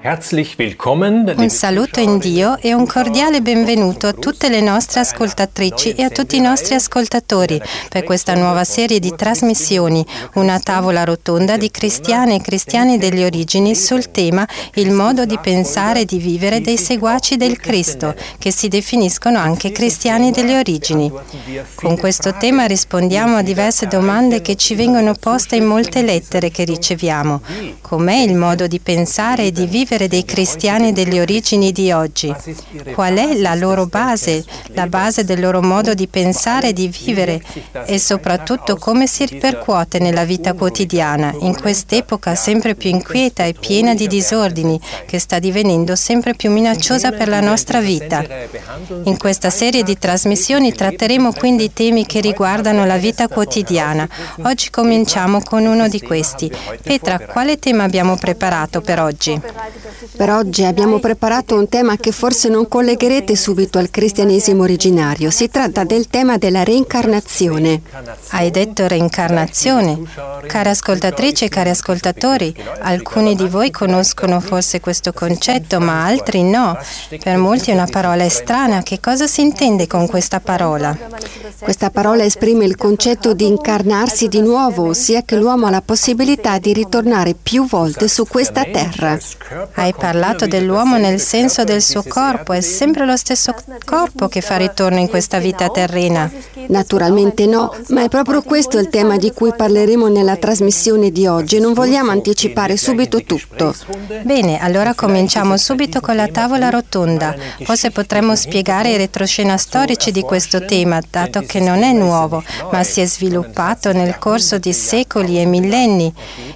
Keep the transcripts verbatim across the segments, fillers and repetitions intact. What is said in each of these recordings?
Un saluto in Dio e un cordiale benvenuto a tutte le nostre ascoltatrici e a tutti i nostri ascoltatori per questa nuova serie di trasmissioni, una tavola rotonda di cristiane e cristiani delle origini sul tema il modo di pensare e di vivere dei seguaci del Cristo, che si definiscono anche cristiani delle origini. Con questo tema rispondiamo a diverse domande che ci vengono poste in molte lettere che riceviamo. Com'è il modo di pensare e di vivere dei cristiani delle origini di oggi? Qual è la loro base, la base del loro modo di pensare e di vivere e soprattutto come si ripercuote nella vita quotidiana in quest'epoca sempre più inquieta e piena di disordini che sta divenendo sempre più minacciosa per la nostra vita. In questa serie di trasmissioni tratteremo quindi temi che riguardano la vita quotidiana. Oggi cominciamo con uno di questi. Petra, quale tema abbiamo preparato per oggi? Per oggi abbiamo preparato un tema che forse non collegherete subito al cristianesimo originario. Si tratta del tema della reincarnazione. Hai detto reincarnazione? Care ascoltatrici e cari ascoltatori, alcuni di voi conoscono forse questo concetto, ma altri no. Per molti è una parola strana. Che cosa si intende con questa parola? Questa parola esprime il concetto di incarnarsi di nuovo, ossia che l'uomo ha la possibilità di ritornare più volte su questa terra. Hai parlato dell'uomo nel senso del suo corpo, è sempre lo stesso corpo che fa ritorno in questa vita terrena? Naturalmente no, ma è proprio questo il tema di cui parleremo nella trasmissione di oggi. Non vogliamo anticipare subito tutto. Bene, allora cominciamo subito con la tavola rotonda. Forse potremmo spiegare i retroscena storici di questo tema, dato che non è nuovo, ma si è sviluppato nel corso di secoli e millenni.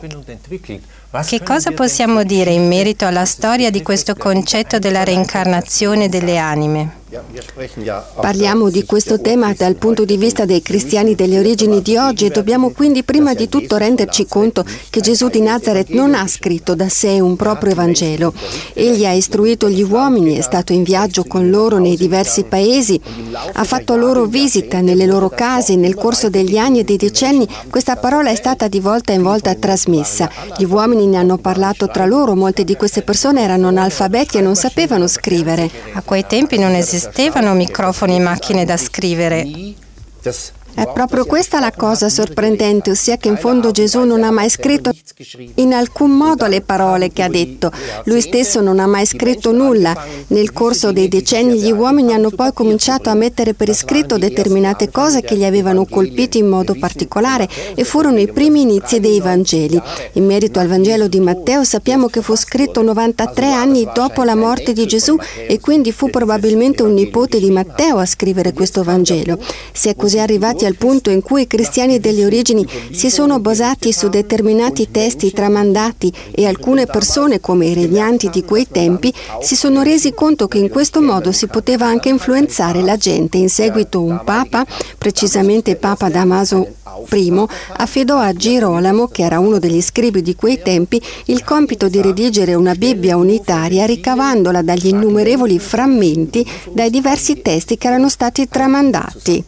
Che cosa possiamo dire in merito alla storia di questo concetto della reincarnazione delle anime? Parliamo di questo tema dal punto di vista dei cristiani delle origini di oggi e dobbiamo quindi prima di tutto renderci conto che Gesù di Nazaret non ha scritto da sé un proprio Evangelo. Egli ha istruito gli uomini, è stato in viaggio con loro nei diversi paesi, ha fatto loro visita nelle loro case. Nel corso degli anni e dei decenni questa parola è stata di volta in volta trasmessa. Gli uomini ne hanno parlato tra loro, molte di queste persone erano analfabeti e non sapevano scrivere. A quei tempi non esisteva Esistevano microfoni e macchine da scrivere. È proprio questa la cosa sorprendente, ossia che in fondo Gesù non ha mai scritto in alcun modo le parole che ha detto. Lui stesso non ha mai scritto nulla. Nel corso dei decenni gli uomini hanno poi cominciato a mettere per iscritto determinate cose che li avevano colpiti in modo particolare e furono i primi inizi dei Vangeli. In merito al Vangelo di Matteo sappiamo che fu scritto novantatré anni dopo la morte di Gesù e quindi fu probabilmente un nipote di Matteo a scrivere questo Vangelo. Si è così arrivati al punto in cui i cristiani delle origini si sono basati su determinati testi tramandati e alcune persone, come i regnanti di quei tempi, si sono resi conto che in questo modo si poteva anche influenzare la gente. In seguito un papa, precisamente Papa Damaso I, affidò a Girolamo, che era uno degli scribi di quei tempi, il compito di redigere una Bibbia unitaria ricavandola dagli innumerevoli frammenti dai diversi testi che erano stati tramandati.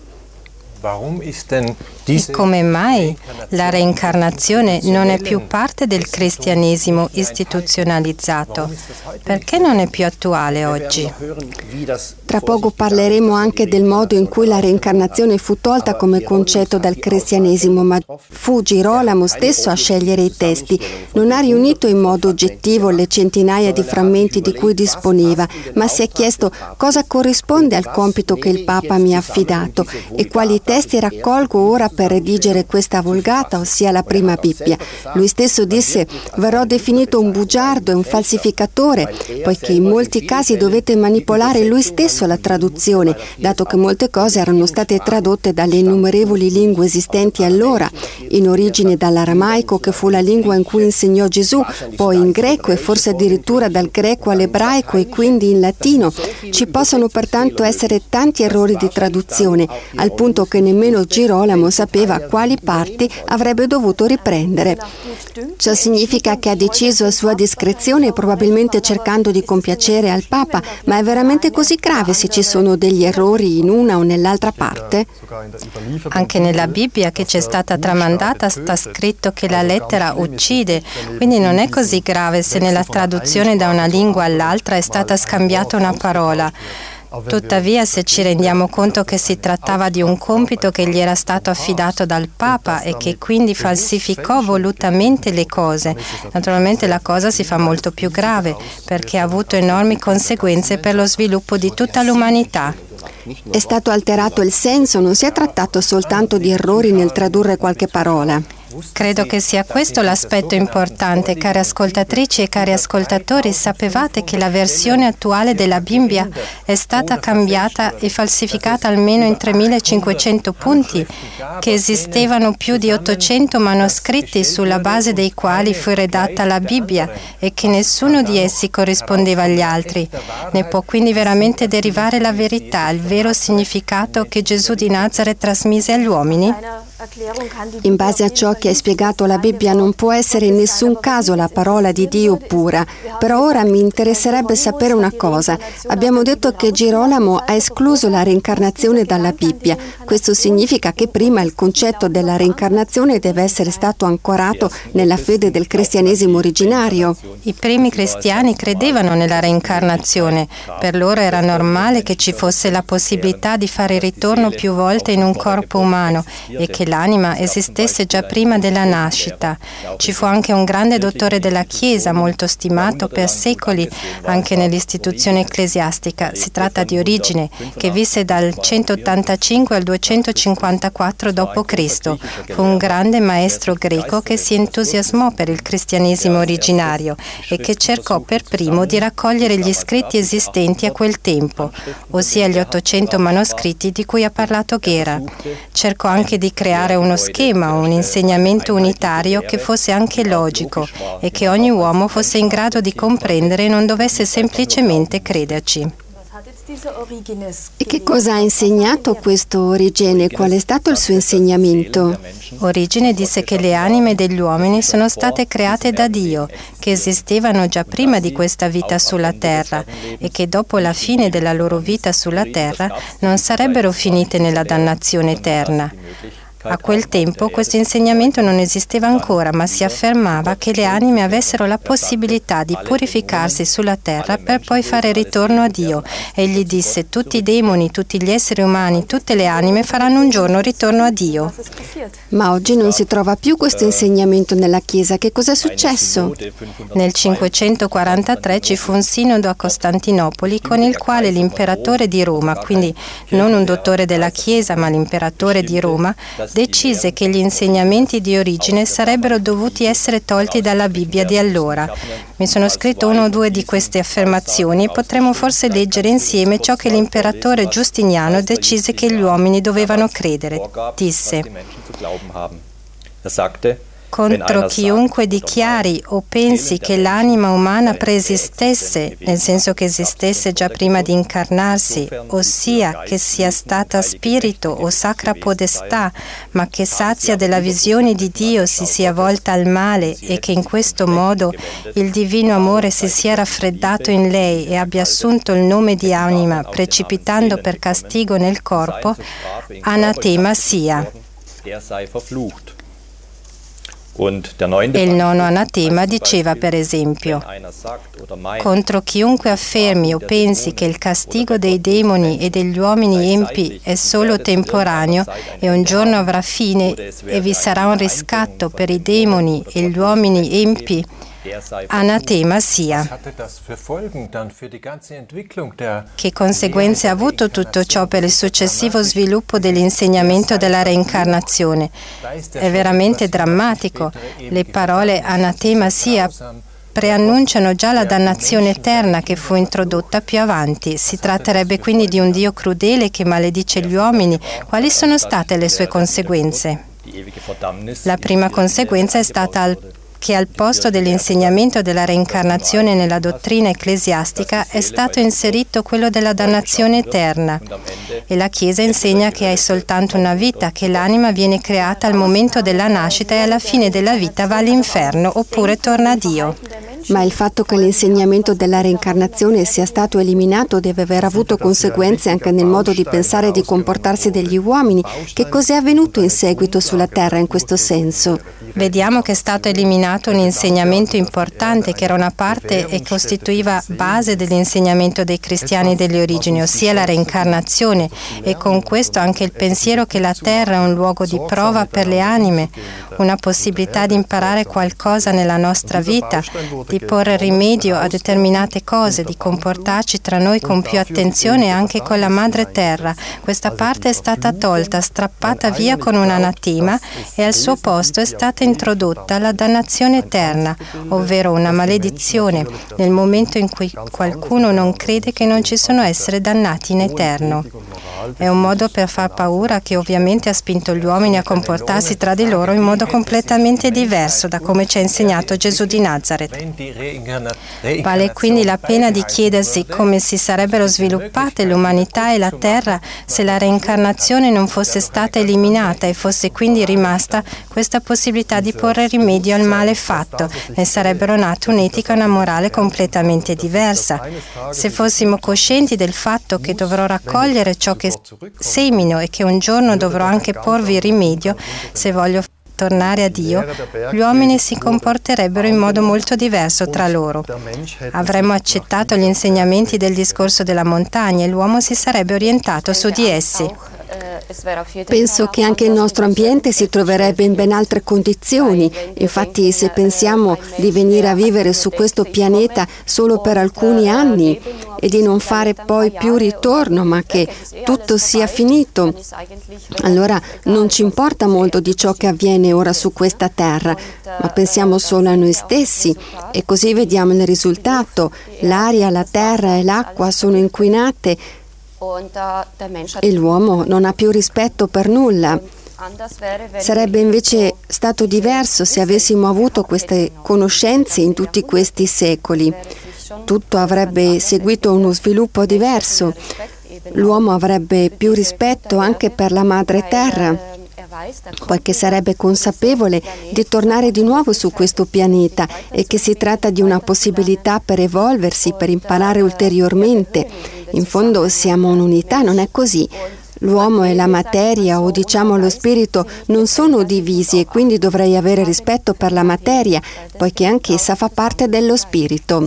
E come mai la reincarnazione non è più parte del cristianesimo istituzionalizzato? Perché non è più attuale oggi? Tra poco parleremo anche del modo in cui la reincarnazione fu tolta come concetto dal cristianesimo, ma fu Girolamo stesso a scegliere i testi. Non ha riunito in modo oggettivo le centinaia di frammenti di cui disponeva, ma si è chiesto cosa corrisponde al compito che il Papa mi ha affidato e quali testi raccolgo ora per redigere questa Vulgata, ossia la prima Bibbia. Lui stesso disse: verrò definito un bugiardo e un falsificatore, poiché in molti casi dovete manipolare lui stesso la traduzione, dato che molte cose erano state tradotte dalle innumerevoli lingue esistenti allora, in origine dall'aramaico, che fu la lingua in cui insegnò Gesù, poi in greco e forse addirittura dal greco all'ebraico e quindi in latino. Ci possono pertanto essere tanti errori di traduzione, al punto che nemmeno Girolamo sapeva quali parti avrebbe dovuto riprendere. Ciò significa che ha deciso a sua discrezione, probabilmente cercando di compiacere al Papa, ma è veramente così grave se ci sono degli errori in una o nell'altra parte? Anche nella Bibbia che ci è stata tramandata sta scritto che la lettera uccide, quindi non è così grave se nella traduzione da una lingua all'altra è stata scambiata una parola. Tuttavia, se ci rendiamo conto che si trattava di un compito che gli era stato affidato dal Papa e che quindi falsificò volutamente le cose, naturalmente la cosa si fa molto più grave perché ha avuto enormi conseguenze per lo sviluppo di tutta l'umanità. È stato alterato il senso, non si è trattato soltanto di errori nel tradurre qualche parola. Credo che sia questo l'aspetto importante, care ascoltatrici e cari ascoltatori. Sapevate che la versione attuale della Bibbia è stata cambiata e falsificata almeno in tremilacinquecento punti, che esistevano più di ottocento manoscritti sulla base dei quali fu redatta la Bibbia e che nessuno di essi corrispondeva agli altri. Ne può quindi veramente derivare la verità, il vero significato che Gesù di Nazaret trasmise agli uomini? In base a ciò che hai spiegato, la Bibbia non può essere in nessun caso la parola di Dio pura. Però ora mi interesserebbe sapere una cosa. Abbiamo detto che Girolamo ha escluso la reincarnazione dalla Bibbia. Questo significa che prima il concetto della reincarnazione deve essere stato ancorato nella fede del cristianesimo originario. I primi cristiani credevano nella reincarnazione. Per loro era normale che ci fosse la possibilità di fare ritorno più volte in un corpo umano e che l'anima esistesse già prima della nascita. Ci fu anche un grande dottore della Chiesa, molto stimato per secoli anche nell'istituzione ecclesiastica. Si tratta di Origene, che visse dal centottantacinque al duecentocinquantaquattro dopo Cristo Fu un grande maestro greco che si entusiasmò per il cristianesimo originario e che cercò per primo di raccogliere gli scritti esistenti a quel tempo, ossia gli ottocento manoscritti di cui ha parlato Ghera. Cercò anche di creare uno schema, un insegnamento unitario che fosse anche logico e che ogni uomo fosse in grado di comprendere e non dovesse semplicemente crederci. E che cosa ha insegnato questo Origene? Qual è stato il suo insegnamento? Origene disse che le anime degli uomini sono state create da Dio, che esistevano già prima di questa vita sulla terra e che dopo la fine della loro vita sulla terra non sarebbero finite nella dannazione eterna. A quel tempo questo insegnamento non esisteva ancora, ma si affermava che le anime avessero la possibilità di purificarsi sulla terra per poi fare ritorno a Dio. Egli disse: tutti i demoni, tutti gli esseri umani, tutte le anime faranno un giorno ritorno a Dio. Ma oggi non si trova più questo insegnamento nella Chiesa. Che cosa è successo? Nel cinquecentoquarantatré ci fu un sinodo a Costantinopoli con il quale l'imperatore di Roma, quindi non un dottore della Chiesa ma l'imperatore di Roma, decise che gli insegnamenti di Origene sarebbero dovuti essere tolti dalla Bibbia di allora. Mi sono scritto una o due di queste affermazioni e potremo forse leggere insieme ciò che l'imperatore Giustiniano decise che gli uomini dovevano credere. Disse: contro chiunque dichiari o pensi che l'anima umana preesistesse, nel senso che esistesse già prima di incarnarsi, ossia che sia stata spirito o sacra podestà, ma che sazia della visione di Dio si sia volta al male e che in questo modo il divino amore si sia raffreddato in lei e abbia assunto il nome di anima, precipitando per castigo nel corpo, anatema sia. E il nono anatema diceva, per esempio: contro chiunque affermi o pensi che il castigo dei demoni e degli uomini empi è solo temporaneo e un giorno avrà fine e vi sarà un riscatto per i demoni e gli uomini empi, anatema sia. Che conseguenze ha avuto tutto ciò per il successivo sviluppo dell'insegnamento della reincarnazione? È veramente drammatico. Le parole anatema sia preannunciano già la dannazione eterna che fu introdotta più avanti. Si tratterebbe quindi di un Dio crudele che maledice gli uomini. Quali sono state le sue conseguenze? La prima conseguenza è stata al che al posto dell'insegnamento della reincarnazione nella dottrina ecclesiastica è stato inserito quello della dannazione eterna. E la Chiesa insegna che hai soltanto una vita, che l'anima viene creata al momento della nascita e alla fine della vita va all'inferno oppure torna a Dio. Ma il fatto che l'insegnamento della reincarnazione sia stato eliminato deve aver avuto conseguenze anche nel modo di pensare e di comportarsi degli uomini. Che cos'è avvenuto in seguito sulla Terra in questo senso? Vediamo che è stato eliminato un insegnamento importante che era una parte e costituiva base dell'insegnamento dei cristiani delle origini, ossia la reincarnazione, e con questo anche il pensiero che la Terra è un luogo di prova per le anime, una possibilità di imparare qualcosa nella nostra vita, di porre rimedio a determinate cose, di comportarci tra noi con più attenzione anche con la Madre Terra. Questa parte è stata tolta, strappata via con un anatema e al suo posto è stata introdotta la dannazione eterna, ovvero una maledizione, nel momento in cui qualcuno non crede che non ci sono esseri dannati in eterno. È un modo per far paura che ovviamente ha spinto gli uomini a comportarsi tra di loro in modo completamente diverso da come ci ha insegnato Gesù di Nazaret. Vale quindi la pena di chiedersi come si sarebbero sviluppate l'umanità e la terra se la reincarnazione non fosse stata eliminata e fosse quindi rimasta questa possibilità di porre rimedio al male fatto. Ne sarebbero nate un'etica e una morale completamente diversa. Se fossimo coscienti del fatto che dovrò raccogliere ciò che semino e che un giorno dovrò anche porvi rimedio se voglio tornare a Dio, gli uomini si comporterebbero in modo molto diverso tra loro. Avremmo accettato gli insegnamenti del discorso della montagna e l'uomo si sarebbe orientato su di essi. Penso che anche il nostro ambiente si troverebbe in ben altre condizioni. Infatti, se pensiamo di venire a vivere su questo pianeta solo per alcuni anni e di non fare poi più ritorno, ma che tutto sia finito, allora non ci importa molto di ciò che avviene ora su questa terra, ma pensiamo solo a noi stessi e così vediamo il risultato. L'aria, la terra e l'acqua sono inquinate e l'uomo non ha più rispetto per nulla. Sarebbe invece stato diverso se avessimo avuto queste conoscenze in tutti questi secoli. Tutto avrebbe seguito uno sviluppo diverso. L'uomo avrebbe più rispetto anche per la madre terra, poiché sarebbe consapevole di tornare di nuovo su questo pianeta e che si tratta di una possibilità per evolversi, per imparare ulteriormente. In fondo siamo un'unità, non è così? L'uomo e la materia, o diciamo lo spirito, non sono divisi e quindi dovrei avere rispetto per la materia, poiché anch'essa fa parte dello spirito.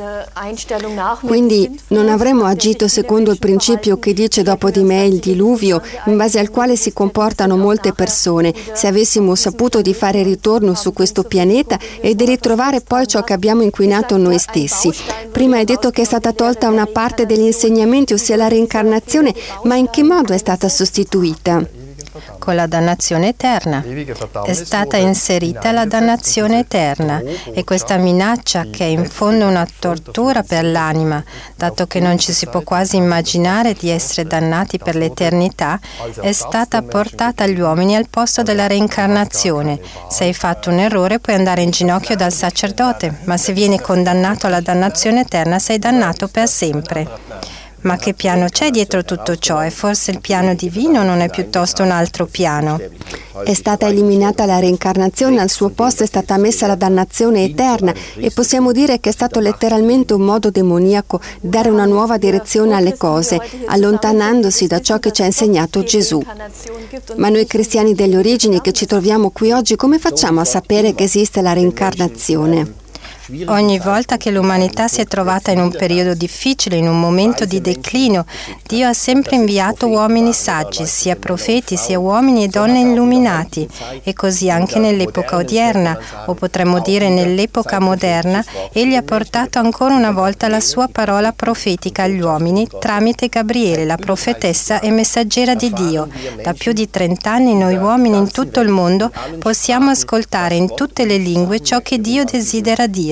Quindi non avremmo agito secondo il principio che dice dopo di me il diluvio, in base al quale si comportano molte persone, se avessimo saputo di fare ritorno su questo pianeta e di ritrovare poi ciò che abbiamo inquinato noi stessi. Prima hai detto che è stata tolta una parte degli insegnamenti, ossia la reincarnazione, ma in che modo è stata sostituita? Con la dannazione eterna. È stata inserita la dannazione eterna e questa minaccia, che è in fondo una tortura per l'anima, dato che non ci si può quasi immaginare di essere dannati per l'eternità, è stata portata agli uomini al posto della reincarnazione. Se hai fatto un errore puoi andare in ginocchio dal sacerdote, ma se vieni condannato alla dannazione eterna sei dannato per sempre. Ma che piano c'è dietro tutto ciò? È forse il piano divino o non è piuttosto un altro piano? È stata eliminata la reincarnazione, al suo posto è stata messa la dannazione eterna e possiamo dire che è stato letteralmente un modo demoniaco dare una nuova direzione alle cose, allontanandosi da ciò che ci ha insegnato Gesù. Ma noi cristiani delle origini che ci troviamo qui oggi, come facciamo a sapere che esiste la reincarnazione? Ogni volta che l'umanità si è trovata in un periodo difficile, in un momento di declino, Dio ha sempre inviato uomini saggi, sia profeti, sia uomini e donne illuminati. E così anche nell'epoca odierna, o potremmo dire nell'epoca moderna, Egli ha portato ancora una volta la sua parola profetica agli uomini tramite Gabriele, la profetessa e messaggera di Dio. Da più di trent'anni noi uomini in tutto il mondo possiamo ascoltare in tutte le lingue ciò che Dio desidera dire.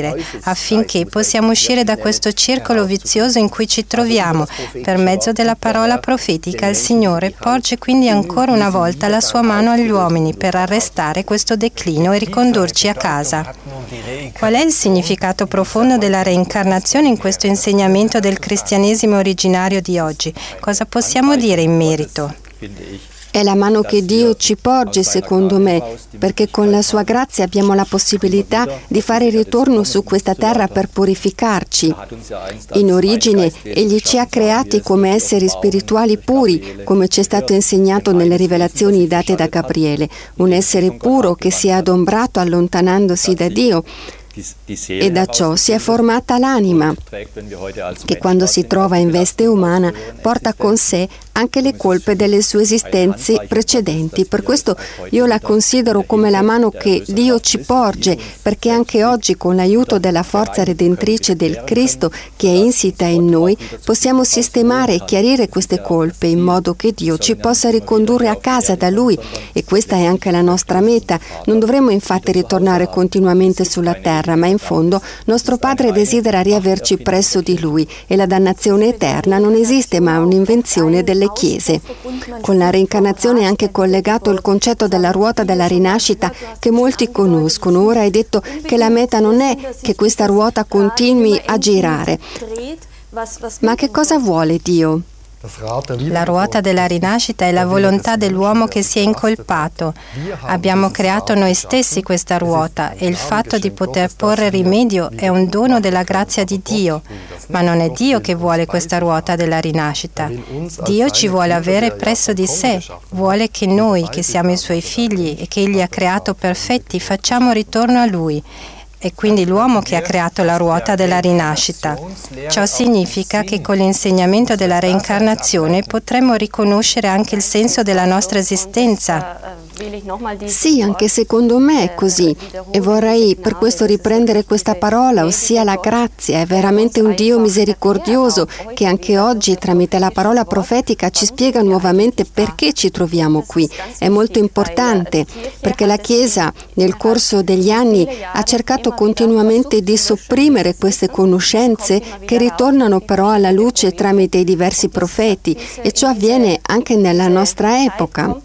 agire, affinché possiamo uscire da questo circolo vizioso in cui ci troviamo. Per mezzo della parola profetica il Signore porge quindi ancora una volta la sua mano agli uomini per arrestare questo declino e ricondurci a casa. Qual è il significato profondo della reincarnazione in questo insegnamento del cristianesimo originario di oggi? Cosa possiamo dire in merito? È la mano che Dio ci porge, secondo me, perché con la sua grazia abbiamo la possibilità di fare ritorno su questa terra per purificarci. In origine, Egli ci ha creati come esseri spirituali puri, come ci è stato insegnato nelle rivelazioni date da Gabriele, un essere puro che si è adombrato allontanandosi da Dio. E da ciò si è formata l'anima, che quando si trova in veste umana porta con sé anche le colpe delle sue esistenze precedenti. Per questo io la considero come la mano che Dio ci porge, perché anche oggi, con l'aiuto della forza redentrice del Cristo che è insita in noi, possiamo sistemare e chiarire queste colpe in modo che Dio ci possa ricondurre a casa da Lui. E questa è anche la nostra meta. Non dovremmo infatti ritornare continuamente sulla terra, ma in fondo nostro Padre desidera riaverci presso di Lui, e la dannazione eterna non esiste, ma è un'invenzione delle Chiese. Con la reincarnazione è anche collegato il concetto della ruota della rinascita che molti conoscono. Ora è detto che la meta non è che questa ruota continui a girare. Ma che cosa vuole Dio? La ruota della rinascita è la volontà dell'uomo che si è incolpato. Abbiamo creato noi stessi questa ruota e il fatto di poter porre rimedio è un dono della grazia di Dio. Ma non è Dio che vuole questa ruota della rinascita. Dio ci vuole avere presso di sé. Vuole che noi, che siamo i Suoi figli e che Egli ha creato perfetti, facciamo ritorno a Lui. È quindi l'uomo che ha creato la ruota della rinascita. Ciò significa che con l'insegnamento della reincarnazione potremo riconoscere anche il senso della nostra esistenza. Sì, anche secondo me è così. E vorrei per questo riprendere questa parola, ossia la grazia. È veramente un Dio misericordioso che anche oggi, tramite la parola profetica, ci spiega nuovamente perché ci troviamo qui. È molto importante, perché la Chiesa nel corso degli anni ha cercato continuamente di sopprimere queste conoscenze che ritornano però alla luce tramite i diversi profeti, e ciò avviene anche nella nostra epoca.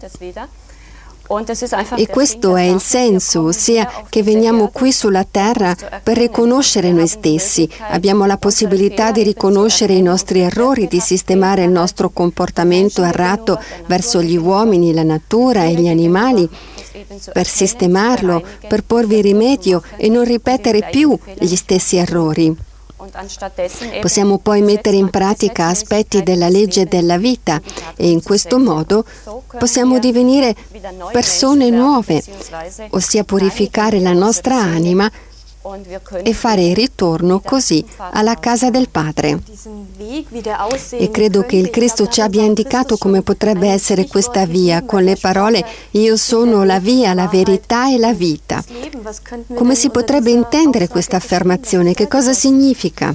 E questo è il senso, ossia che veniamo qui sulla terra per riconoscere noi stessi. Abbiamo la possibilità di riconoscere i nostri errori, di sistemare il nostro comportamento errato verso gli uomini, la natura e gli animali, per sistemarlo, per porvi rimedio e non ripetere più gli stessi errori. Possiamo poi mettere in pratica aspetti della legge della vita e in questo modo possiamo divenire persone nuove, ossia purificare la nostra anima e fare ritorno così alla casa del Padre. E credo che il Cristo ci abbia indicato come potrebbe essere questa via con le parole «Io sono la via, la verità e la vita». Come si potrebbe intendere questa affermazione? Che cosa significa?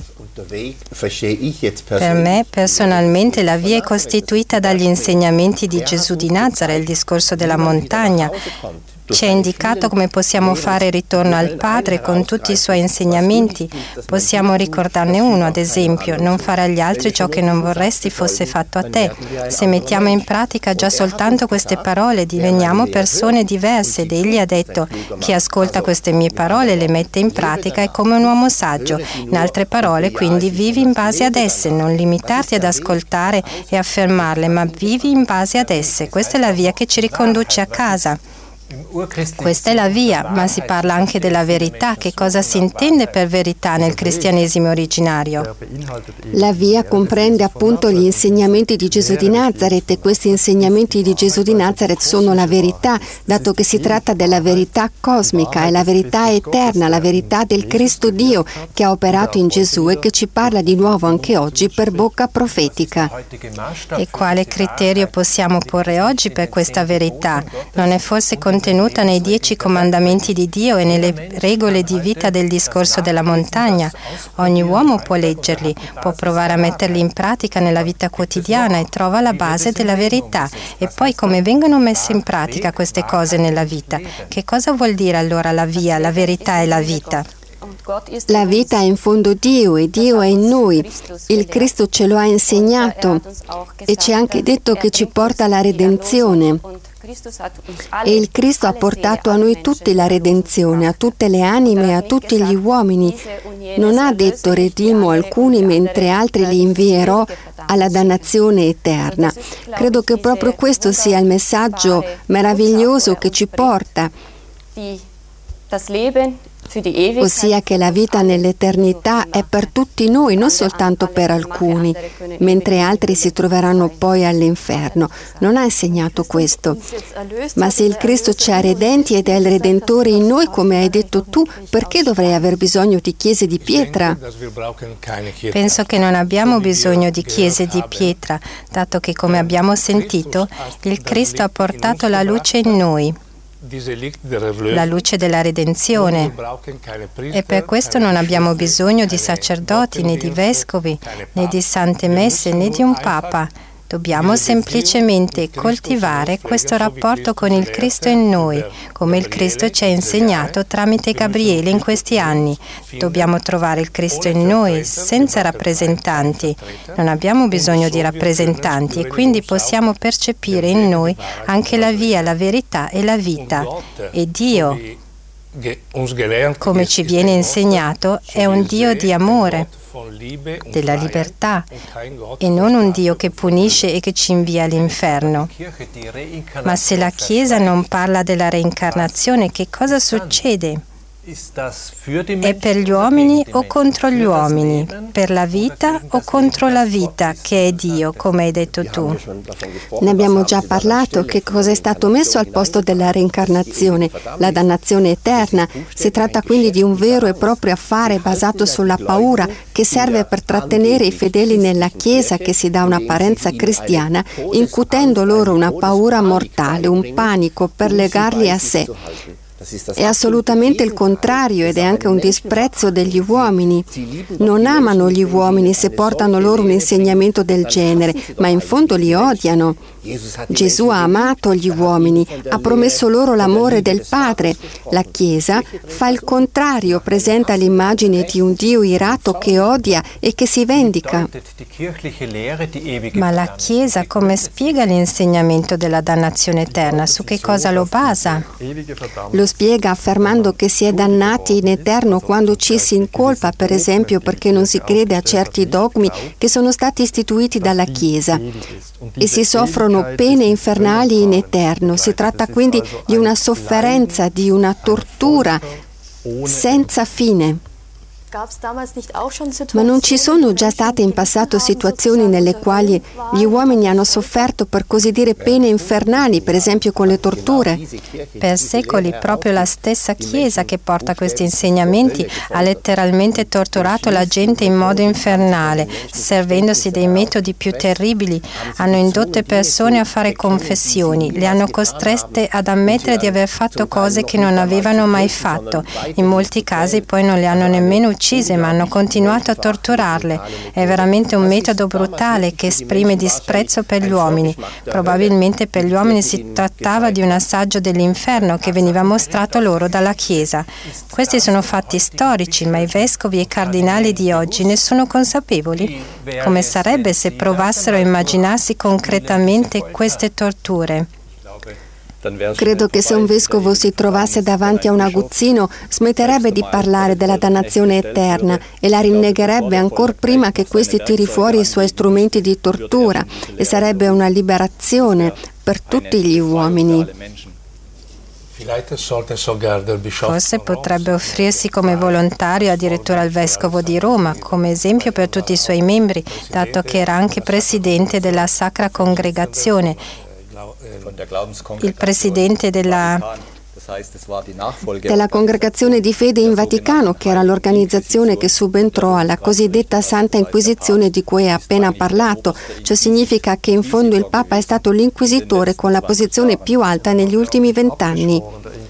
Per me, personalmente, la via è costituita dagli insegnamenti di Gesù di Nazareth, il discorso della montagna. Ci è indicato come possiamo fare ritorno al Padre con tutti i Suoi insegnamenti. Possiamo ricordarne uno, ad esempio, non fare agli altri ciò che non vorresti fosse fatto a te. Se mettiamo in pratica già soltanto queste parole, diveniamo persone diverse, ed Egli ha detto: chi ascolta queste mie parole e le mette in pratica è come un uomo saggio. In altre parole, quindi, vivi in base ad esse, non limitarti ad ascoltare e affermarle, ma vivi in base ad esse. Questa è la via che ci riconduce a casa. Questa è la via, ma si parla anche della verità. Che cosa si intende per verità nel cristianesimo originario? La via comprende appunto gli insegnamenti di Gesù di Nazareth, e questi insegnamenti di Gesù di Nazareth sono la verità, dato che si tratta della verità cosmica, è la verità eterna, la verità del Cristo Dio che ha operato in Gesù e che ci parla di nuovo anche oggi per bocca profetica. E quale criterio possiamo porre oggi per questa verità? Non è forse contenuta nei dieci comandamenti di Dio e nelle regole di vita del discorso della montagna? Ogni uomo può leggerli, può provare a metterli in pratica nella vita quotidiana e trova la base della verità. E poi come vengono messe in pratica queste cose nella vita? Che cosa vuol dire allora la via, la verità e la vita? La vita è in fondo Dio e Dio è in noi. Il Cristo ce lo ha insegnato e ci ha anche detto che ci porta alla redenzione. E il Cristo ha portato a noi tutti la redenzione, a tutte le anime e a tutti gli uomini. Non ha detto redimo alcuni mentre altri li invierò alla dannazione eterna. Credo che proprio questo sia il messaggio meraviglioso che ci porta, ossia che la vita nell'eternità è per tutti noi, non soltanto per alcuni, mentre altri si troveranno poi all'inferno. Non ha insegnato questo. Ma se il Cristo ci ha redenti ed è il Redentore in noi, come hai detto tu, perché dovrei aver bisogno di chiese di pietra? Penso che non abbiamo bisogno di chiese di pietra, dato che, come abbiamo sentito, il Cristo ha portato la luce in noi, la luce della redenzione, e per questo non abbiamo bisogno di sacerdoti, né di vescovi, né di sante messe, né di un papa. Dobbiamo semplicemente coltivare questo rapporto con il Cristo in noi, come il Cristo ci ha insegnato tramite Gabriele in questi anni. Dobbiamo trovare il Cristo in noi, senza rappresentanti. Non abbiamo bisogno di rappresentanti e quindi possiamo percepire in noi anche la via, la verità e la vita. E Dio, come ci viene insegnato, è un Dio di amore, della libertà, e non un Dio che punisce e che ci invia all'inferno. Ma se la Chiesa non parla della reincarnazione, che cosa succede? È per gli uomini o contro gli uomini? Per la vita o contro la vita, che è Dio, come hai detto tu? Ne abbiamo già parlato. Che cosa è stato messo al posto della reincarnazione? La dannazione eterna. Si tratta quindi di un vero e proprio affare basato sulla paura, che serve per trattenere i fedeli nella Chiesa, che si dà un'apparenza cristiana, incutendo loro una paura mortale, un panico per legarli a sé. È assolutamente il contrario ed è anche un disprezzo degli uomini. Non amano gli uomini se portano loro un insegnamento del genere, ma in fondo li odiano. Gesù ha amato gli uomini, ha promesso loro l'amore del Padre. La Chiesa fa il contrario, presenta l'immagine di un Dio irato che odia e che si vendica. Ma la Chiesa come spiega l'insegnamento della dannazione eterna? Su che cosa lo basa? Lo spiega affermando che si è dannati in eterno quando ci si incolpa, per esempio perché non si crede a certi dogmi che sono stati istituiti dalla Chiesa, e si soffrono pene infernali in eterno. Si tratta quindi di una sofferenza, di una tortura senza fine. Ma non ci sono già state in passato situazioni nelle quali gli uomini hanno sofferto, per così dire, pene infernali, per esempio con le torture? Per secoli proprio la stessa Chiesa che porta questi insegnamenti ha letteralmente torturato la gente in modo infernale, servendosi dei metodi più terribili. Hanno indotto persone a fare confessioni, le hanno costrette ad ammettere di aver fatto cose che non avevano mai fatto. In molti casi poi non le hanno nemmeno uccise, ma hanno continuato a torturarle. È veramente un metodo brutale che esprime disprezzo per gli uomini. Probabilmente per gli uomini si trattava di un assaggio dell'inferno che veniva mostrato loro dalla Chiesa. Questi sono fatti storici, ma i vescovi e i cardinali di oggi ne sono consapevoli? Come sarebbe se provassero a immaginarsi concretamente queste torture? Credo che se un vescovo si trovasse davanti a un aguzzino smetterebbe di parlare della dannazione eterna e la rinnegherebbe ancor prima che questi tiri fuori i suoi strumenti di tortura, e sarebbe una liberazione per tutti gli uomini. Forse potrebbe offrirsi come volontario addirittura al Vescovo di Roma, come esempio per tutti i suoi membri, dato che era anche presidente della Sacra Congregazione, il presidente della della Congregazione di Fede in Vaticano, che era l'organizzazione che subentrò alla cosiddetta Santa Inquisizione di cui hai appena parlato. Ciò significa che in fondo il Papa è stato l'inquisitore con la posizione più alta negli ultimi vent'anni.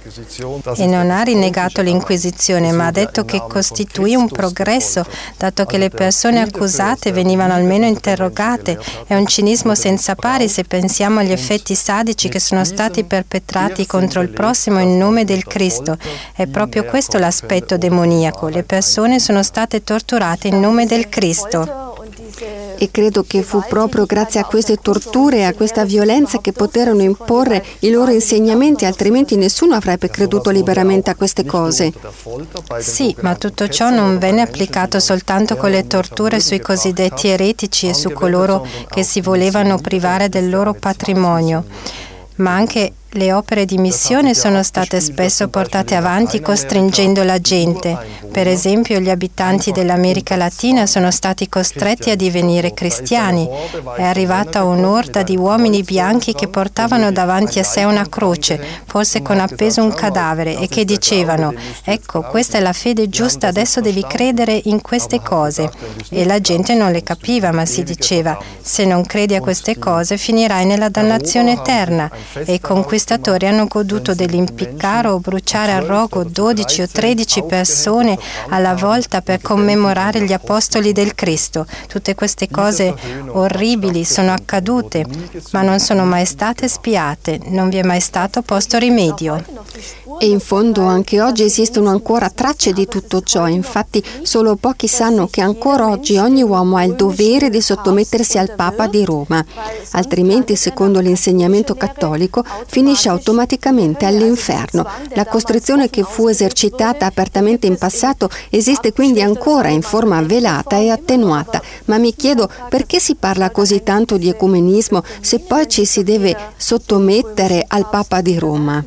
E non ha rinnegato l'Inquisizione, ma ha detto che costituì un progresso, dato che le persone accusate venivano almeno interrogate. È un cinismo senza pari se pensiamo agli effetti sadici che sono stati perpetrati contro il prossimo in nome del Cristo. È proprio questo l'aspetto demoniaco. Le persone sono state torturate in nome del Cristo. E credo che fu proprio grazie a queste torture e a questa violenza che poterono imporre i loro insegnamenti, altrimenti nessuno avrebbe creduto liberamente a queste cose. Sì, ma tutto ciò non venne applicato soltanto con le torture sui cosiddetti eretici e su coloro che si volevano privare del loro patrimonio, ma anche le opere di missione sono state spesso portate avanti costringendo la gente. Per esempio, gli abitanti dell'America Latina sono stati costretti a divenire cristiani. È arrivata un'orda di uomini bianchi che portavano davanti a sé una croce, forse con appeso un cadavere, e che dicevano: ecco, questa è la fede giusta, adesso devi credere in queste cose. E la gente non le capiva, ma si diceva: se non credi a queste cose finirai nella dannazione eterna. E con questa I conquistatori hanno goduto dell'impiccare o bruciare a rogo dodici o tredici persone alla volta per commemorare gli apostoli del Cristo. Tutte queste cose orribili sono accadute, ma non sono mai state spiate, non vi è mai stato posto rimedio. E in fondo anche oggi esistono ancora tracce di tutto ciò, infatti solo pochi sanno che ancora oggi ogni uomo ha il dovere di sottomettersi al Papa di Roma, altrimenti secondo l'insegnamento cattolico finisce automaticamente all'inferno. La costrizione che fu esercitata apertamente in passato esiste quindi ancora in forma velata e attenuata, ma mi chiedo perché si parla così tanto di ecumenismo se poi ci si deve sottomettere al Papa di Roma.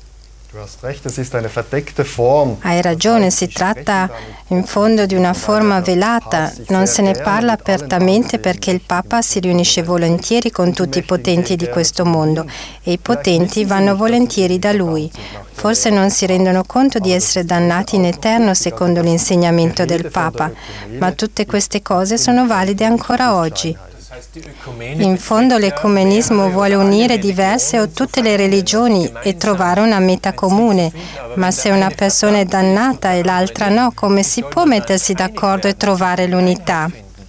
Hai ragione, si tratta in fondo di una forma velata, non se ne parla apertamente perché il Papa si riunisce volentieri con tutti i potenti di questo mondo e i potenti vanno volentieri da lui. Forse non si rendono conto di essere dannati in eterno secondo l'insegnamento del Papa, ma tutte queste cose sono valide ancora oggi. In fondo l'ecumenismo vuole unire diverse o tutte le religioni e trovare una meta comune, ma se una persona è dannata e l'altra no, come si può mettersi d'accordo e trovare l'unità?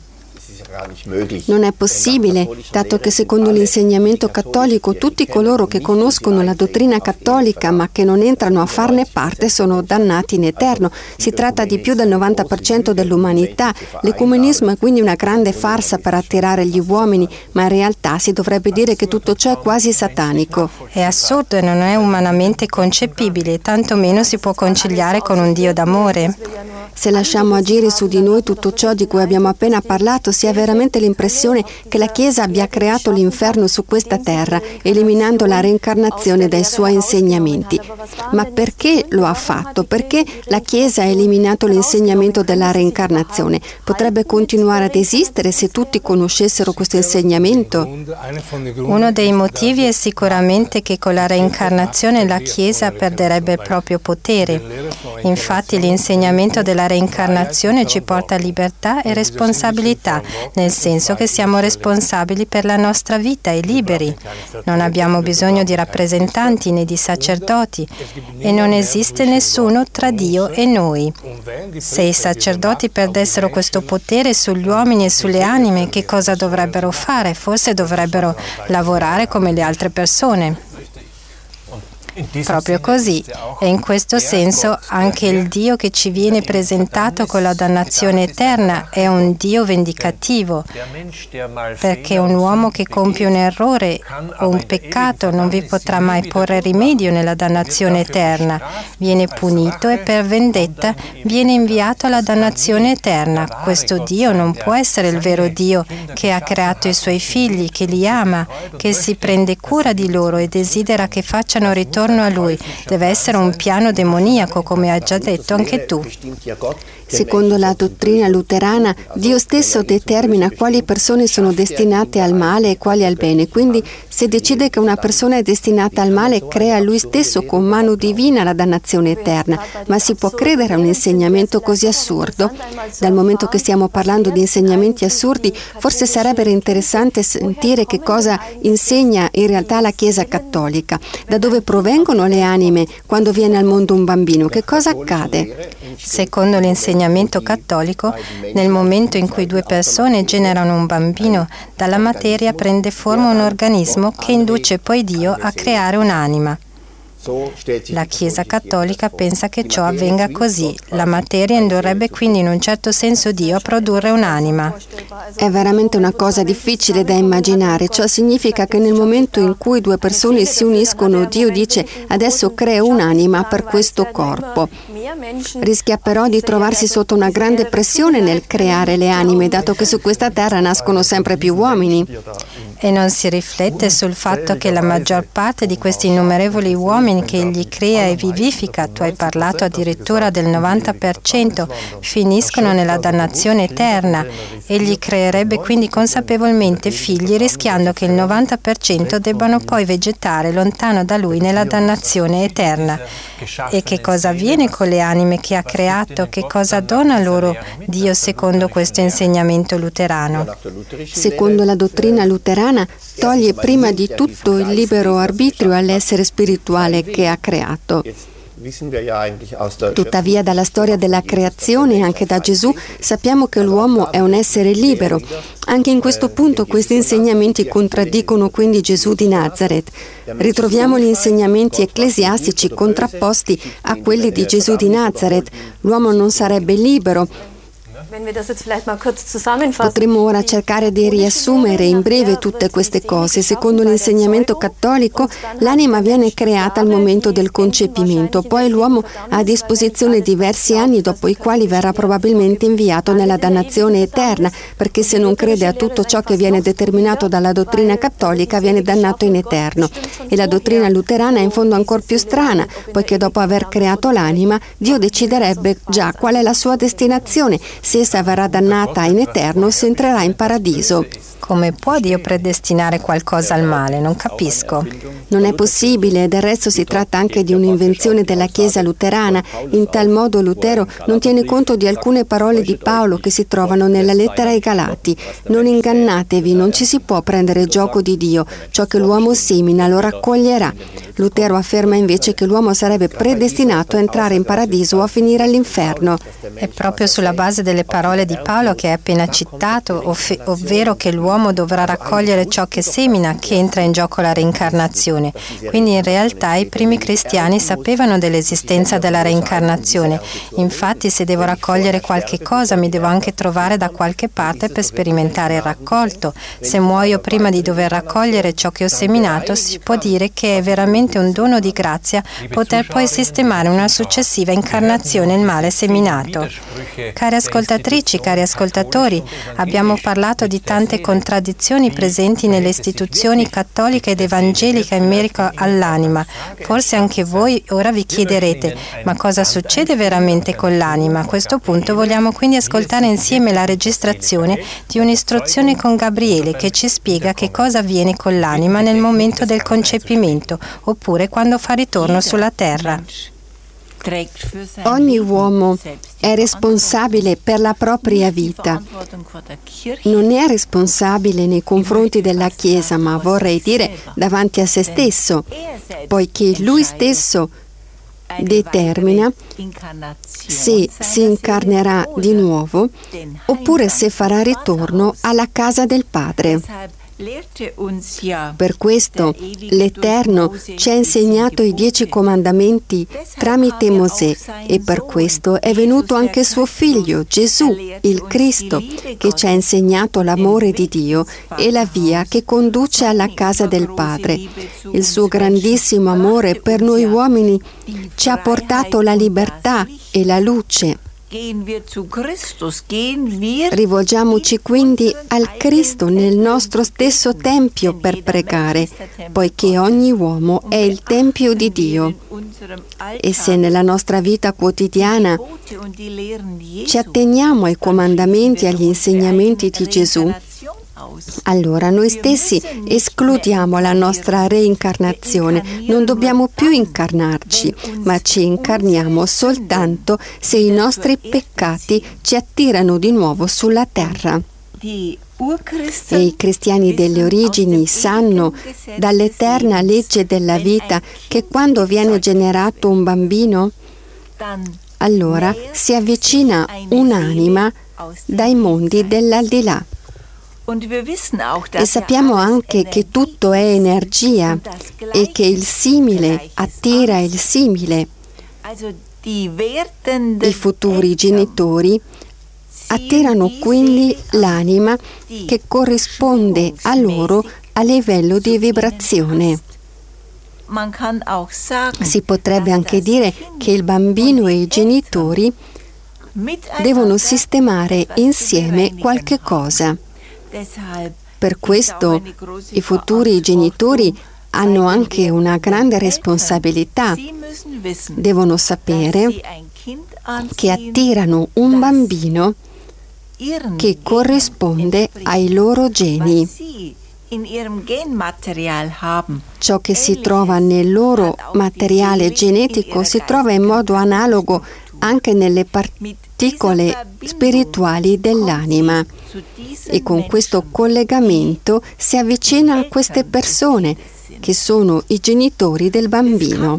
Non è possibile, dato che secondo l'insegnamento cattolico tutti coloro che conoscono la dottrina cattolica ma che non entrano a farne parte sono dannati in eterno. Si tratta di più del novanta per cento dell'umanità. L'ecumenismo è quindi una grande farsa per attirare gli uomini, ma in realtà si dovrebbe dire che tutto ciò è quasi satanico. È assurdo e non è umanamente concepibile, tantomeno si può conciliare con un Dio d'amore. Se lasciamo agire su di noi tutto ciò di cui abbiamo appena parlato, si ha veramente l'impressione che la Chiesa abbia creato l'inferno su questa terra, eliminando la reincarnazione dai suoi insegnamenti. Ma perché lo ha fatto? Perché la Chiesa ha eliminato l'insegnamento della reincarnazione? Potrebbe continuare ad esistere se tutti conoscessero questo insegnamento? Uno dei motivi è sicuramente che con la reincarnazione la Chiesa perderebbe il proprio potere. Infatti l'insegnamento della reincarnazione ci porta a libertà e responsabilità, nel senso che siamo responsabili per la nostra vita e liberi. Non abbiamo bisogno di rappresentanti né di sacerdoti e non esiste nessuno tra Dio e noi. Se i sacerdoti perdessero questo potere sugli uomini e sulle anime, che cosa dovrebbero fare? Forse dovrebbero lavorare come le altre persone. Proprio così, e in questo senso anche il Dio che ci viene presentato con la dannazione eterna è un Dio vendicativo, perché un uomo che compie un errore o un peccato non vi potrà mai porre rimedio nella dannazione eterna, viene punito e per vendetta viene inviato alla dannazione eterna. Questo Dio non può essere il vero Dio che ha creato i suoi figli, che li ama, che si prende cura di loro e desidera che facciano ritorno a Lui. Deve essere un piano demoniaco, come hai già detto anche tu. Secondo la dottrina luterana, Dio stesso determina quali persone sono destinate al male e quali al bene. Quindi, se decide che una persona è destinata al male, crea lui stesso con mano divina la dannazione eterna. Ma si può credere a un insegnamento così assurdo? Dal momento che stiamo parlando di insegnamenti assurdi, forse sarebbe interessante sentire che cosa insegna in realtà la Chiesa cattolica. Da dove provengono le anime quando viene al mondo un bambino? Che cosa accade? Secondo l'insegnamento cattolico, nel momento in cui due persone generano un bambino, dalla materia prende forma un organismo che induce poi Dio a creare un'anima. La Chiesa cattolica pensa che ciò avvenga così. La materia indurrebbe quindi in un certo senso Dio a produrre un'anima. È veramente una cosa difficile da immaginare. Ciò significa che nel momento in cui due persone si uniscono, Dio dice: adesso creo un'anima per questo corpo. Rischia però di trovarsi sotto una grande pressione nel creare le anime, dato che su questa terra nascono sempre più uomini. E non si riflette sul fatto che la maggior parte di questi innumerevoli uomini che egli crea e vivifica, tu hai parlato addirittura del novanta per cento, finiscono nella dannazione eterna. Egli creerebbe quindi consapevolmente figli, rischiando che il novanta per cento debbano poi vegetare lontano da lui nella dannazione eterna. E che cosa avviene con le anime che ha creato? Che cosa dona loro Dio secondo questo insegnamento luterano? Secondo la dottrina luterana, toglie prima di tutto il libero arbitrio all'essere spirituale che ha creato. Tuttavia, dalla storia della creazione e anche da Gesù sappiamo che l'uomo è un essere libero. Anche in questo punto questi insegnamenti contraddicono quindi Gesù di Nazareth. Ritroviamo gli insegnamenti ecclesiastici contrapposti a quelli di Gesù di Nazareth. L'uomo non sarebbe libero. Potremmo ora cercare di riassumere in breve tutte queste cose. Secondo l'insegnamento cattolico, l'anima viene creata al momento del concepimento, poi l'uomo ha a disposizione diversi anni dopo i quali verrà probabilmente inviato nella dannazione eterna, perché se non crede a tutto ciò che viene determinato dalla dottrina cattolica viene dannato in eterno. E la dottrina luterana è in fondo ancora più strana, poiché dopo aver creato l'anima, Dio deciderebbe già qual è la sua destinazione. Se essa verrà dannata in eterno, si entrerà in paradiso. Come può Dio predestinare qualcosa al male? Non capisco. Non è possibile, del resto si tratta anche di un'invenzione della Chiesa luterana. In tal modo Lutero non tiene conto di alcune parole di Paolo che si trovano nella lettera ai Galati. Non ingannatevi, non ci si può prendere gioco di Dio. Ciò che l'uomo semina lo raccoglierà. Lutero afferma invece che l'uomo sarebbe predestinato a entrare in paradiso o a finire all'inferno. È proprio sulla base delle parole di Paolo che hai appena citato, ov- ovvero che l'uomo dovrà raccogliere ciò che semina, che entra in gioco la reincarnazione. Quindi in realtà i primi cristiani sapevano dell'esistenza della reincarnazione. Infatti, se devo raccogliere qualche cosa, mi devo anche trovare da qualche parte per sperimentare il raccolto. Se muoio prima di dover raccogliere ciò che ho seminato, si può dire che è veramente un dono di grazia poter poi sistemare una successiva incarnazione il male seminato. Cari ascoltatrici, cari ascoltatori, abbiamo parlato di tante contraddizioni presenti nelle istituzioni cattoliche ed evangeliche in merito all'anima. Forse anche voi ora vi chiederete: ma cosa succede veramente con l'anima? A questo punto vogliamo quindi ascoltare insieme la registrazione di un'istruzione con Gabriele che ci spiega che cosa avviene con l'anima nel momento del concepimento oppure quando fa ritorno sulla terra. Ogni uomo è responsabile per la propria vita. Non è responsabile nei confronti della Chiesa, ma vorrei dire davanti a se stesso, poiché lui stesso determina se si incarnerà di nuovo oppure se farà ritorno alla casa del Padre. Per questo l'Eterno ci ha insegnato i dieci comandamenti tramite Mosè e per questo è venuto anche suo figlio Gesù, il Cristo, che ci ha insegnato l'amore di Dio e la via che conduce alla casa del Padre. Il suo grandissimo amore per noi uomini ci ha portato la libertà e la luce. Rivolgiamoci quindi al Cristo nel nostro stesso tempio per pregare, poiché ogni uomo è il tempio di Dio. E se nella nostra vita quotidiana ci atteniamo ai comandamenti e agli insegnamenti di Gesù, allora noi stessi escludiamo la nostra reincarnazione. Non dobbiamo più incarnarci, ma ci incarniamo soltanto se i nostri peccati ci attirano di nuovo sulla terra. E i cristiani delle origini sanno dall'eterna legge della vita che quando viene generato un bambino, allora si avvicina un'anima dai mondi dell'aldilà. E sappiamo anche che tutto è energia e che il simile attira il simile. I futuri genitori attirano quindi l'anima che corrisponde a loro a livello di vibrazione. Si potrebbe anche dire che il bambino e i genitori devono sistemare insieme qualche cosa. Per questo i futuri genitori hanno anche una grande responsabilità. Devono sapere che attirano un bambino che corrisponde ai loro geni. Ciò che si trova nel loro materiale genetico si trova in modo analogo anche nelle particole spirituali dell'anima. E con questo collegamento si avvicina a queste persone che sono i genitori del bambino.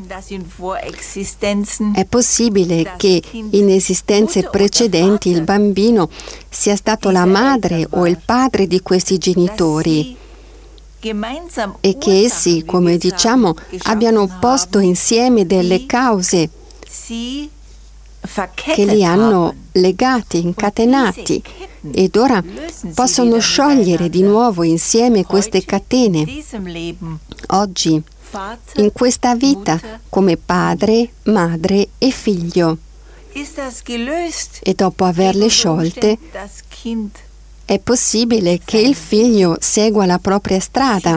È possibile che in esistenze precedenti il bambino sia stato la madre o il padre di questi genitori e che essi, come diciamo, abbiano posto insieme delle cause che li hanno legati, incatenati, ed ora possono sciogliere di nuovo insieme queste catene. Oggi, in questa vita, come padre, madre e figlio. E dopo averle sciolte, è possibile che il figlio segua la propria strada.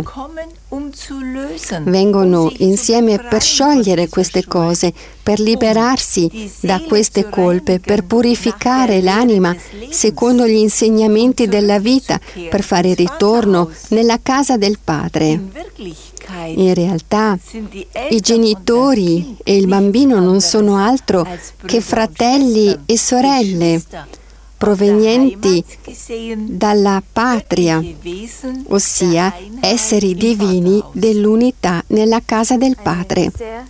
Vengono insieme per sciogliere queste cose, per liberarsi da queste colpe, per purificare l'anima secondo gli insegnamenti della vita, per fare ritorno nella casa del Padre. In realtà, i genitori e il bambino non sono altro che fratelli e sorelle provenienti dalla patria, ossia esseri divini dell'unità nella casa del Padre.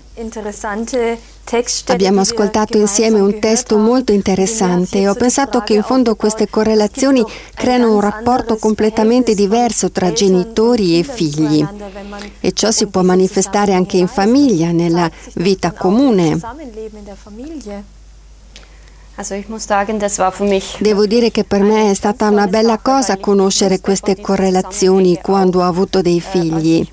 Abbiamo ascoltato insieme un testo molto interessante e ho pensato che in fondo queste correlazioni creano un rapporto completamente diverso tra genitori e figli, e ciò si può manifestare anche in famiglia, nella vita comune. Devo dire che per me è stata una bella cosa conoscere queste correlazioni quando ho avuto dei figli.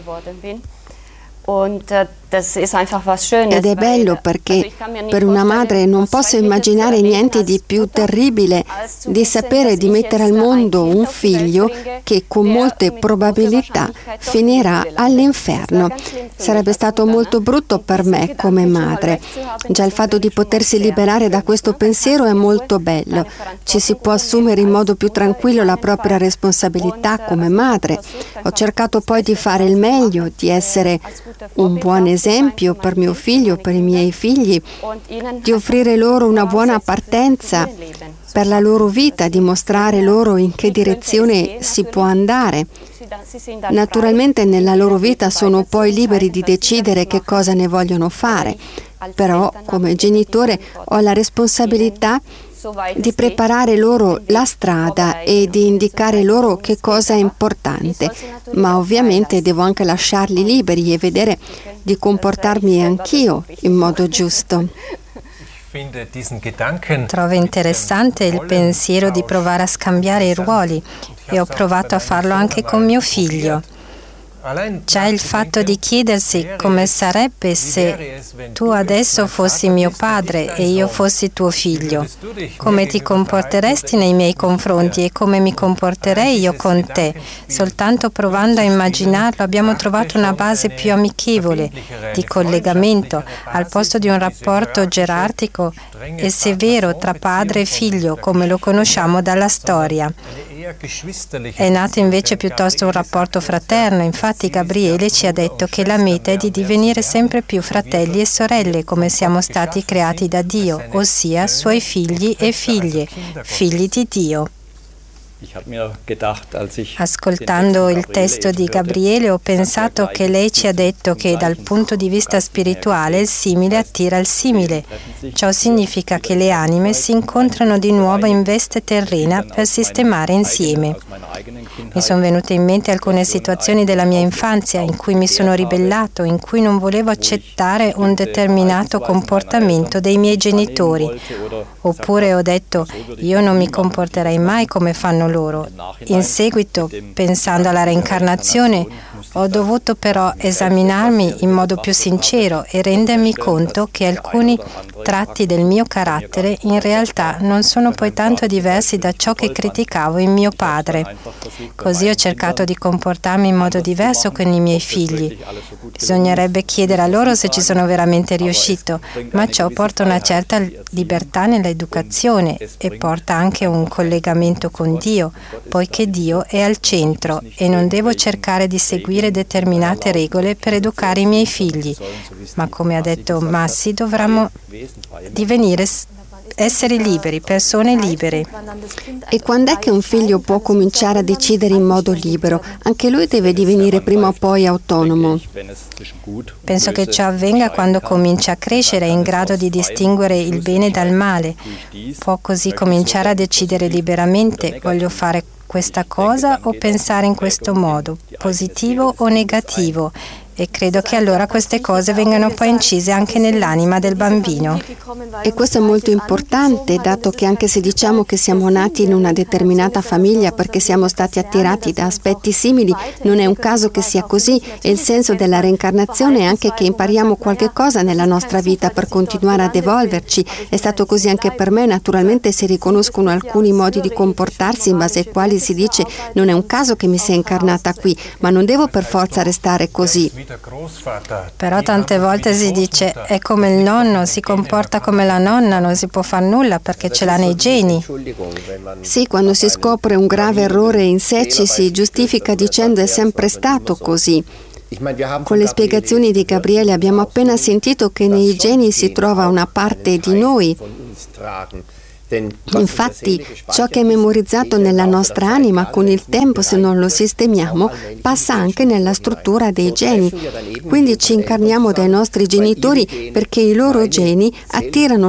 Ed è bello perché per una madre non posso immaginare niente di più terribile di sapere di mettere al mondo un figlio che con molte probabilità finirà all'inferno. Sarebbe stato molto brutto per me come madre. Già il fatto di potersi liberare da questo pensiero è molto bello. Ci si può assumere in modo più tranquillo la propria responsabilità come madre. Ho cercato poi di fare il meglio, di essere un buon esempio per mio figlio, per i miei figli, di offrire loro una buona partenza per la loro vita, di mostrare loro in che direzione si può andare. Naturalmente nella loro vita sono poi liberi di decidere che cosa ne vogliono fare, però come genitore ho la responsabilità di preparare loro la strada e di indicare loro che cosa è importante, ma ovviamente devo anche lasciarli liberi e vedere di comportarmi anch'io in modo giusto. Trovo interessante il pensiero di provare a scambiare i ruoli e ho provato a farlo anche con mio figlio. Già il fatto di chiedersi come sarebbe se tu adesso fossi mio padre e io fossi tuo figlio, come ti comporteresti nei miei confronti e come mi comporterei io con te. Soltanto provando a immaginarlo abbiamo trovato una base più amichevole, di collegamento, al posto di un rapporto gerarchico e severo tra padre e figlio, come lo conosciamo dalla storia. È nato invece piuttosto un rapporto fraterno. Infatti Gabriele ci ha detto che la meta è di divenire sempre più fratelli e sorelle, come siamo stati creati da Dio, ossia suoi figli e figlie, figli di Dio. Ascoltando il testo di Gabriele ho pensato che lei ci ha detto che dal punto di vista spirituale il simile attira il simile. Ciò significa che le anime si incontrano di nuovo in veste terrena per sistemare insieme. Mi sono venute in mente alcune situazioni della mia infanzia in cui mi sono ribellato, in cui non volevo accettare un determinato comportamento dei miei genitori. Oppure ho detto, io non mi comporterei mai come fanno loro. In seguito, pensando alla reincarnazione, ho dovuto però esaminarmi in modo più sincero e rendermi conto che alcuni tratti del mio carattere in realtà non sono poi tanto diversi da ciò che criticavo in mio padre. Così ho cercato di comportarmi in modo diverso con i miei figli. Bisognerebbe chiedere a loro se ci sono veramente riuscito, ma ciò porta una certa libertà nell'educazione e porta anche un collegamento con Dio, poiché Dio è al centro e non devo cercare di seguire determinate regole per educare i miei figli, ma come ha detto Massi dovremmo divenire essere liberi, persone libere. E quando è che un figlio può cominciare a decidere in modo libero? Anche lui deve divenire prima o poi autonomo. Penso che ciò avvenga quando comincia a crescere, è in grado di distinguere il bene dal male. Può così cominciare a decidere liberamente: voglio fare questa cosa o pensare in questo modo, positivo o negativo. E credo che allora queste cose vengano poi incise anche nell'anima del bambino. E questo è molto importante, dato che anche se diciamo che siamo nati in una determinata famiglia perché siamo stati attirati da aspetti simili, non è un caso che sia così, e il senso della reincarnazione è anche che impariamo qualche cosa nella nostra vita per continuare ad evolverci. È stato così anche per me. Naturalmente si riconoscono alcuni modi di comportarsi in base ai quali si dice non è un caso che mi sia incarnata qui, ma non devo per forza restare così. Però tante volte si dice è come il nonno, si comporta come la nonna, non si può fare nulla perché ce l'ha nei geni. Sì, quando si scopre un grave errore in sé ci si giustifica dicendo è sempre stato così. Con le spiegazioni di Gabriele abbiamo appena sentito che nei geni si trova una parte di noi. Infatti, ciò che è memorizzato nella nostra anima con il tempo, se non lo sistemiamo, passa anche nella struttura dei geni. Quindi ci incarniamo dai nostri genitori perché i loro geni attirano